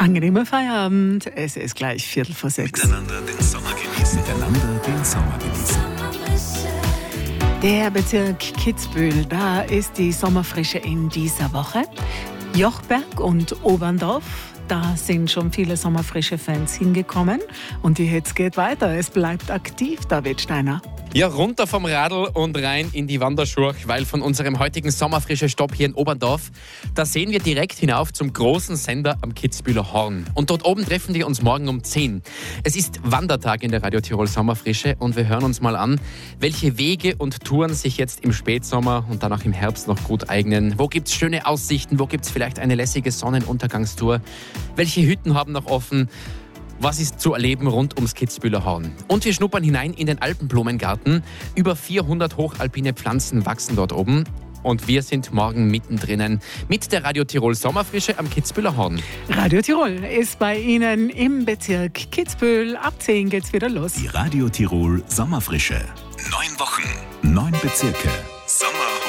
Angenehmer Feierabend. Es ist gleich 5:45. Miteinander den Sommer genießen. Der Bezirk Kitzbühel, da ist die Sommerfrische in dieser Woche. Jochberg und Oberndorf, da sind schon viele Sommerfrische-Fans hingekommen. Und jetzt geht weiter. Es bleibt aktiv, David Steiner. Ja, runter vom Radl und rein in die Wanderschurch, weil von unserem heutigen Sommerfrische-Stopp hier in Oberndorf, da sehen wir direkt hinauf zum großen Sender am Kitzbüheler Horn. Und dort oben treffen wir uns morgen um 10. Es ist Wandertag in der Radio Tirol Sommerfrische und wir hören uns mal an, welche Wege und Touren sich jetzt im Spätsommer und dann auch im Herbst noch gut eignen. Wo gibt's schöne Aussichten? Wo gibt's vielleicht eine lässige Sonnenuntergangstour? Welche Hütten haben noch offen? Was ist zu erleben rund ums Kitzbüheler Horn? Und wir schnuppern hinein in den Alpenblumengarten. Über 400 hochalpine Pflanzen wachsen dort oben. Und wir sind morgen mittendrin mit der Radio Tirol Sommerfrische am Kitzbüheler Horn. Radio Tirol ist bei Ihnen im Bezirk Kitzbühel. Ab 10 geht's wieder los. Die Radio Tirol Sommerfrische. 9 Wochen, 9 Bezirke. Sommer